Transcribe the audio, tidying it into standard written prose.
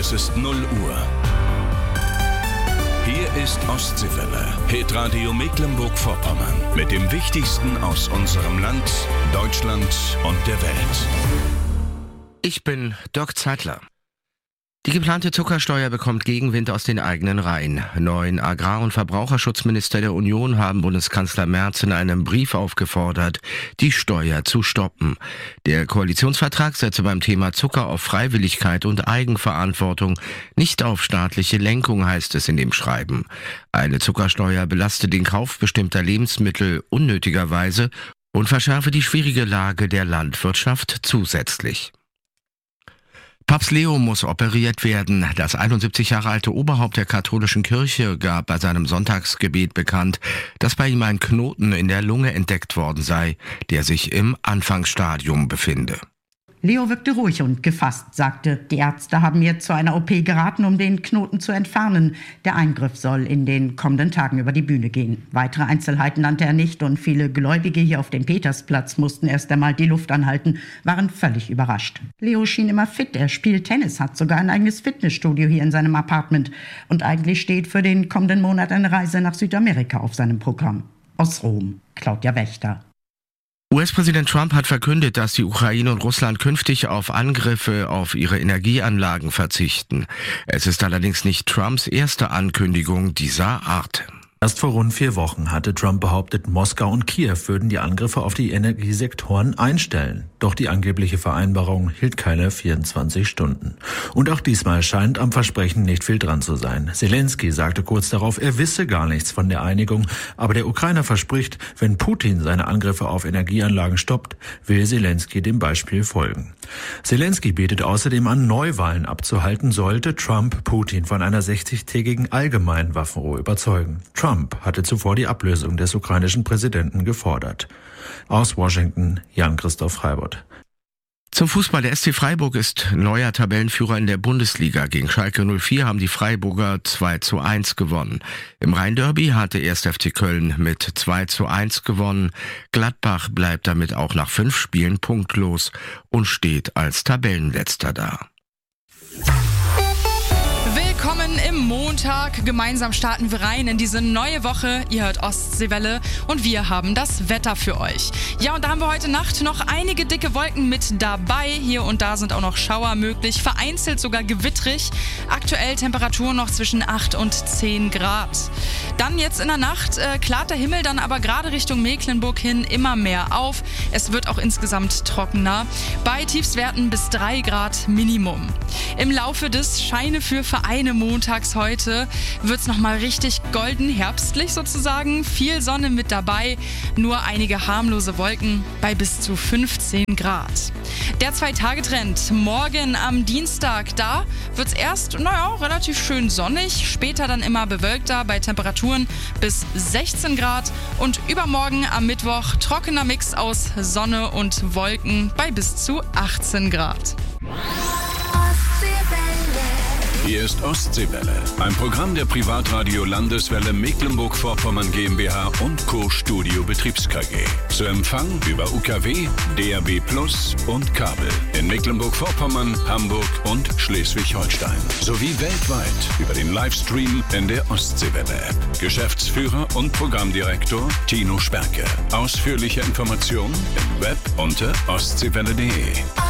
Es ist 0 Uhr. Hier ist Ostseewelle, Hitradio Mecklenburg-Vorpommern. Mit dem Wichtigsten aus unserem Land, Deutschland und der Welt. Ich bin Dirk Zeitler. Die geplante Zuckersteuer bekommt Gegenwind aus den eigenen Reihen. 9 Agrar- und Verbraucherschutzminister der Union haben Bundeskanzler Merz in einem Brief aufgefordert, die Steuer zu stoppen. Der Koalitionsvertrag setze beim Thema Zucker auf Freiwilligkeit und Eigenverantwortung, nicht auf staatliche Lenkung, heißt es in dem Schreiben. Eine Zuckersteuer belaste den Kauf bestimmter Lebensmittel unnötigerweise und verschärfe die schwierige Lage der Landwirtschaft zusätzlich. Papst Leo muss operiert werden. Das 71 Jahre alte Oberhaupt der katholischen Kirche gab bei seinem Sonntagsgebet bekannt, dass bei ihm ein Knoten in der Lunge entdeckt worden sei, der sich im Anfangsstadium befinde. Leo wirkte ruhig und gefasst, sagte, die Ärzte haben mir zu einer OP geraten, um den Knoten zu entfernen. Der Eingriff soll in den kommenden Tagen über die Bühne gehen. Weitere Einzelheiten nannte er nicht und viele Gläubige hier auf dem Petersplatz mussten erst einmal die Luft anhalten, waren völlig überrascht. Leo schien immer fit, er spielt Tennis, hat sogar ein eigenes Fitnessstudio hier in seinem Apartment und eigentlich steht für den kommenden Monat eine Reise nach Südamerika auf seinem Programm. Aus Rom, Claudia Wächter. US-Präsident Trump hat verkündet, dass die Ukraine und Russland künftig auf Angriffe auf ihre Energieanlagen verzichten. Es ist allerdings nicht Trumps erste Ankündigung dieser Art. Erst vor rund 4 Wochen hatte Trump behauptet, Moskau und Kiew würden die Angriffe auf die Energiesektoren einstellen. Doch die angebliche Vereinbarung hielt keine 24 Stunden. Und auch diesmal scheint am Versprechen nicht viel dran zu sein. Zelensky sagte kurz darauf, er wisse gar nichts von der Einigung. Aber der Ukrainer verspricht, wenn Putin seine Angriffe auf Energieanlagen stoppt, will Zelensky dem Beispiel folgen. Zelensky bietet außerdem an, Neuwahlen abzuhalten, sollte Trump Putin von einer 60-tägigen allgemeinen Waffenruhe überzeugen. Trump hatte zuvor die Ablösung des ukrainischen Präsidenten gefordert. Aus Washington, Jan-Christoph Freibott. Zum Fußball. Der SC Freiburg ist neuer Tabellenführer in der Bundesliga. Gegen Schalke 04 haben die Freiburger 2:1 gewonnen. Im Rhein-Derby hatte erst FC Köln mit 2:1 gewonnen. Gladbach bleibt damit auch nach 5 Spielen punktlos und steht als Tabellenletzter da. Willkommen im Montag. Gemeinsam starten wir rein in diese neue Woche. Ihr hört Ostseewelle und wir haben das Wetter für euch. Ja, und da haben wir heute Nacht noch einige dicke Wolken mit dabei. Hier und da sind auch noch Schauer möglich, vereinzelt sogar gewittrig. Aktuell Temperaturen noch zwischen 8 und 10 Grad. Dann jetzt in der Nacht klart der Himmel dann aber gerade Richtung Mecklenburg hin immer mehr auf. Es wird auch insgesamt trockener. Bei Tiefstwerten bis 3 Grad Minimum. Im Laufe des Scheine für Vereine montags heute wird es nochmal richtig golden, herbstlich sozusagen. Viel Sonne mit dabei, nur einige harmlose Wolken bei bis zu 15 Grad. Der 2-Tage-Trend morgen am Dienstag, da wird es erst, relativ schön sonnig, später dann immer bewölkter bei Temperaturen bis 16 Grad und übermorgen am Mittwoch trockener Mix aus Sonne und Wolken bei bis zu 18 Grad. Hier ist Ostseewelle, ein Programm der Privatradio Landeswelle Mecklenburg-Vorpommern GmbH und Co. Studio Betriebs KG. Zu Empfang über UKW, DAB+ und Kabel in Mecklenburg-Vorpommern, Hamburg und Schleswig-Holstein. Sowie weltweit über den Livestream in der Ostseewelle-App. Geschäftsführer und Programmdirektor Tino Sperke. Ausführliche Informationen im Web unter ostseewelle.de.